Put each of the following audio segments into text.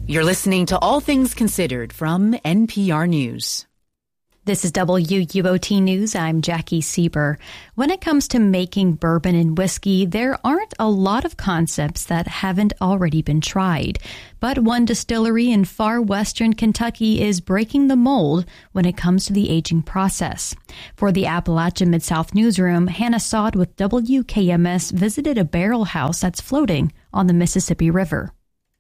You're listening to All Things Considered from NPR News. This is WUOT News. I'm Jackie Sieber. When it comes to making bourbon and whiskey, there aren't a lot of concepts that haven't already been tried. But one distillery in far western Kentucky is breaking the mold when it comes to the aging process. For the Appalachia Mid-South Newsroom, Hannah Sod with WKMS visited a barrel house that's floating on the Mississippi River.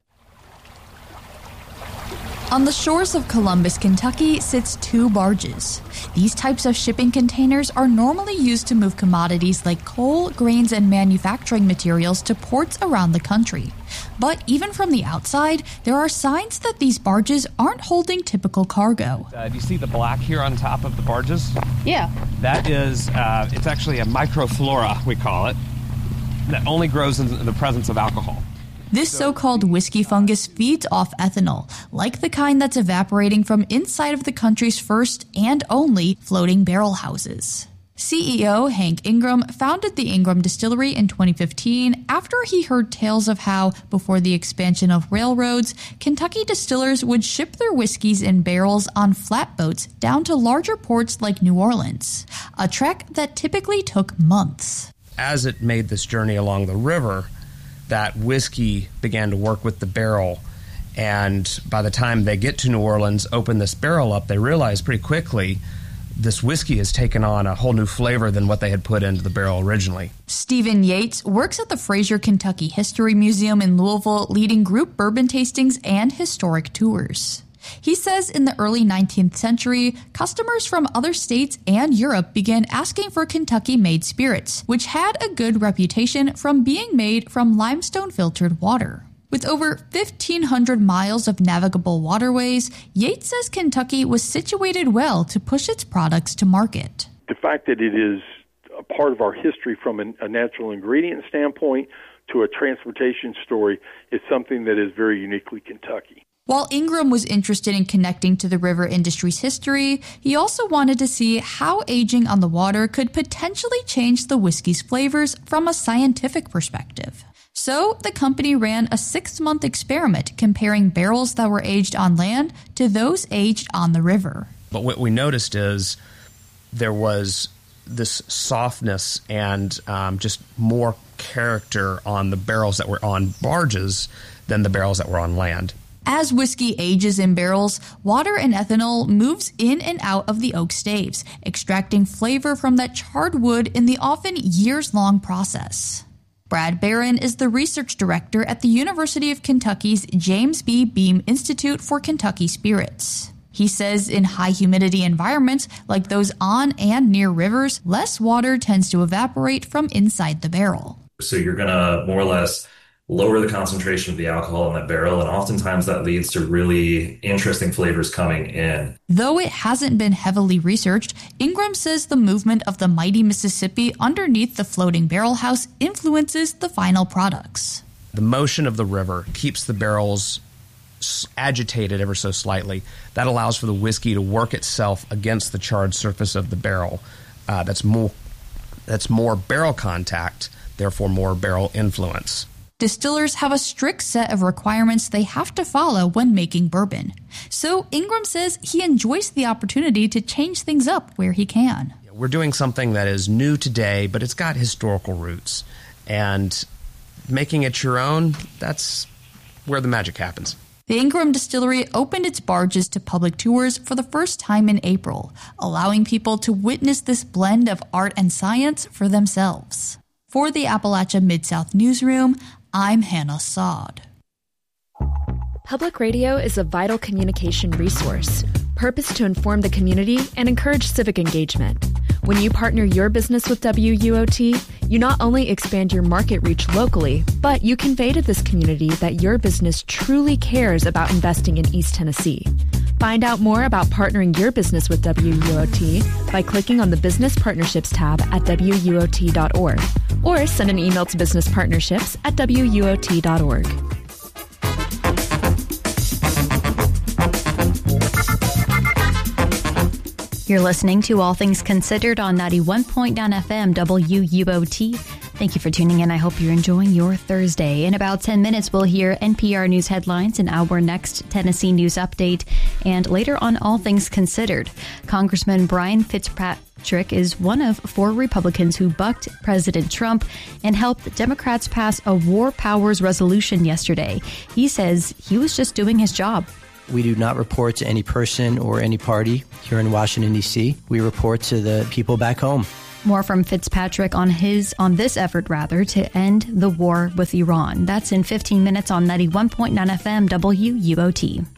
On the shores of Columbus, Kentucky, sits two barges. These types of shipping containers are normally used to move commodities like coal, grains, and manufacturing materials to ports around the country. But even from the outside, there are signs that these barges aren't holding typical cargo. Do you see the black here on top of the barges? Yeah. That is, it's actually a microflora, we call it, that only grows in the presence of alcohol. This so-called whiskey fungus feeds off ethanol, like the kind that's evaporating from inside of the country's first and only floating barrel houses. CEO Hank Ingram founded the Ingram Distillery in 2015 after he heard tales of how, before the expansion of railroads, Kentucky distillers would ship their whiskeys in barrels on flatboats down to larger ports like New Orleans, a trek that typically took months. As it made this journey along the river, that whiskey began to work with the barrel, and by the time they get to New Orleans, open this barrel up, they realize pretty quickly this whiskey has taken on a whole new flavor than what they had put into the barrel originally. Stephen Yates works at the Fraser Kentucky History Museum in Louisville, leading group bourbon tastings and historic tours. He says in the early 19th century, customers from other states and Europe began asking for Kentucky-made spirits, which had a good reputation from being made from limestone-filtered water. With over 1,500 miles of navigable waterways, Yates says Kentucky was situated well to push its products to market. The fact that it is a part of our history from a natural ingredient standpoint to a transportation story is something that is very uniquely Kentucky. While Ingram was interested in connecting to the river industry's history, he also wanted to see how aging on the water could potentially change the whiskey's flavors from a scientific perspective. So the company ran a 6-month experiment comparing barrels that were aged on land to those aged on the river. But what we noticed is there was this softness and just more character on the barrels that were on barges than the barrels that were on land. As whiskey ages in barrels, water and ethanol moves in and out of the oak staves, extracting flavor from that charred wood in the often years-long process. Brad Barron is the research director at the University of Kentucky's James B. Beam Institute for Kentucky Spirits. He says in high-humidity environments like those on and near rivers, less water tends to evaporate from inside the barrel. So you're going to more or less lower the concentration of the alcohol in that barrel, and oftentimes that leads to really interesting flavors coming in. Though it hasn't been heavily researched, Ingram says the movement of the mighty Mississippi underneath the floating barrel house influences the final products. The motion of the river keeps the barrels agitated ever so slightly. That allows for the whiskey to work itself against the charred surface of the barrel. That's more barrel contact, therefore more barrel influence. Distillers have a strict set of requirements they have to follow when making bourbon. So Ingram says he enjoys the opportunity to change things up where he can. We're doing something that is new today, but it's got historical roots. And making it your own, that's where the magic happens. The Ingram Distillery opened its barges to public tours for the first time in April, allowing people to witness this blend of art and science for themselves. For the Appalachia Mid-South Newsroom, I'm Hannah Sod. Public radio is a vital communication resource, purposed to inform the community and encourage civic engagement. When you partner your business with WUOT, you not only expand your market reach locally, but you convey to this community that your business truly cares about investing in East Tennessee. Find out more about partnering your business with WUOT by clicking on the Business Partnerships tab at WUOT.org or send an email to businesspartnerships@WUOT.org. You're listening to All Things Considered on 91.9 FM WUOT. Thank you for tuning in. I hope you're enjoying your Thursday. In about 10 minutes, we'll hear NPR News headlines in our next Tennessee News Update. And later on All Things Considered, Congressman Brian Fitzpatrick is one of 4 Republicans who bucked President Trump and helped Democrats pass a war powers resolution yesterday. He says he was just doing his job. We do not report to any person or any party here in Washington, D.C. We report to the people back home. More from Fitzpatrick on this effort to end the war with Iran. That's in 15 minutes on 91.9 FM WUOT.